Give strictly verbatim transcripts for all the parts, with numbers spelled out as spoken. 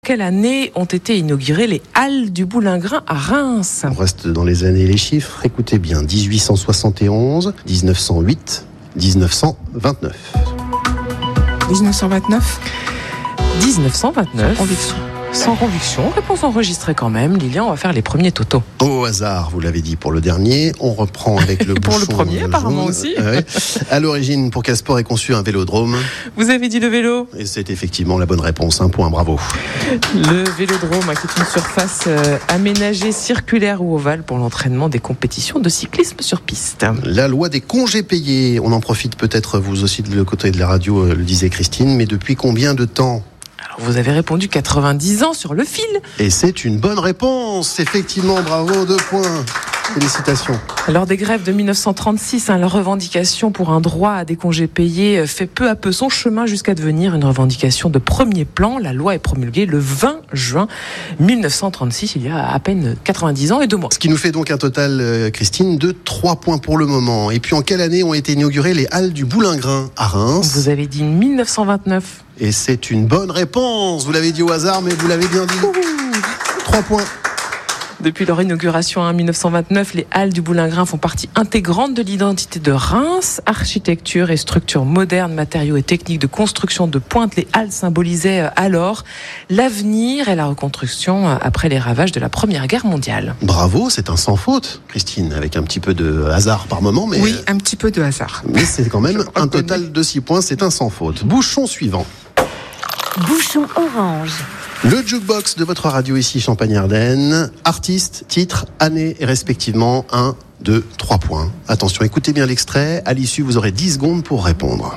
Quelle année ont été inaugurées les Halles du Boulingrin à Reims ? On reste dans les années et les chiffres. Écoutez bien, dix-huit cent soixante et onze, dix-neuf cent huit, dix-neuf cent vingt-neuf. dix-neuf cent vingt-neuf dix-neuf cent vingt-neuf. Sans conviction. Sans conviction. Réponse enregistrée quand même. Lilian, on va faire les premiers totos. Au hasard, vous l'avez dit pour le dernier. On reprend avec le Pour bouchon le premier, apparemment jaune. aussi. Euh, ouais. À l'origine, pour quel sport est conçu un vélodrome ? Vous avez dit le vélo ? Et c'est effectivement la bonne réponse. Un point, bravo. Le vélodrome, hein, qui est une surface euh, aménagée, circulaire ou ovale pour l'entraînement des compétitions de cyclisme sur piste. La loi des congés payés. On en profite peut-être vous aussi de le côté de la radio, euh, le disait Christine. Mais depuis combien de temps ? Alors vous avez répondu quatre-vingt-dix ans sur le fil. Et c'est une bonne réponse. Effectivement, bravo, deux points. Félicitations. Lors des grèves de dix-neuf cent trente-six, hein, la revendication pour un droit à des congés payés fait peu à peu son chemin jusqu'à devenir une revendication de premier plan. La loi est promulguée le vingt juin mille neuf cent trente-six, il y a à peine quatre-vingt-dix ans et deux mois. Ce qui nous fait donc un total, euh, Christine, de trois points pour le moment. Et puis en quelle année ont été inaugurées les Halles du Boulingrin à Reims ? Vous avez dit mille neuf cent vingt-neuf. Et c'est une bonne réponse. Vous l'avez dit au hasard, mais vous l'avez bien dit. Trois points. Depuis leur inauguration en mille neuf cent vingt-neuf, les Halles du Boulingrin font partie intégrante de l'identité de Reims. Architecture et structure moderne, matériaux et techniques de construction de pointe, les Halles symbolisaient alors l'avenir et la reconstruction après les ravages de la Première Guerre mondiale. Bravo, c'est un sans faute, Christine, avec un petit peu de hasard par moment. Mais Oui, un petit peu de hasard. Mais c'est quand même un total de six points, c'est un sans faute. Bouchon suivant. Bouchon orange. Le jukebox de votre radio ici, Champagne-Ardenne. Artiste, titre, année et respectivement un, deux, trois points. Attention, écoutez bien l'extrait. À l'issue, vous aurez dix secondes pour répondre.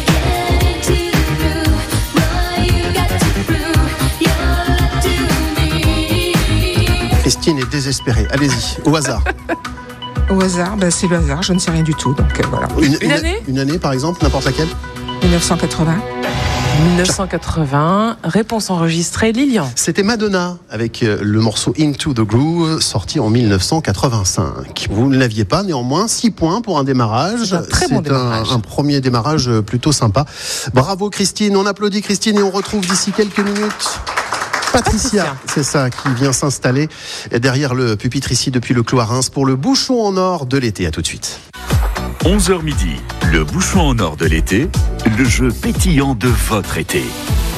Christine est désespérée. Allez-y, au hasard. Au hasard, bah c'est le hasard, je ne sais rien du tout. Donc euh, voilà. Une, Une année Une année, par exemple, n'importe laquelle. dix-neuf cent quatre-vingts dix-neuf cent quatre-vingts, réponse enregistrée, Lilian. C'était Madonna avec le morceau Into the Groove, sorti en mille neuf cent quatre-vingt-cinq. Vous ne l'aviez pas, néanmoins, six points pour un démarrage. C'est un très bon C'est démarrage. un, un premier démarrage plutôt sympa. Bravo Christine, on applaudit Christine et on retrouve d'ici quelques minutes Patricia, Patricia. c'est ça, qui vient s'installer derrière le pupitre ici depuis le Clos à Reims pour le bouchon en or de l'été. À tout de suite. onze heures midi, le bouchon en or de l'été, le jeu pétillant de votre été.